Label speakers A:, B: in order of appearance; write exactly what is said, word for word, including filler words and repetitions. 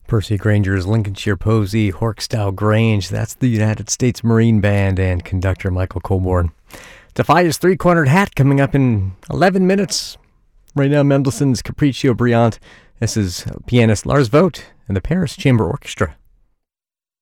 A: Percy Granger's Lincolnshire Posy, Horkstow Grange. That's the United States Marine Band and conductor Michael Colborne. Defia's Three-Cornered Hat coming up in eleven minutes. Right now, Mendelssohn's Capriccio Brilliant. This is pianist Lars Vogt and the Paris Chamber Orchestra.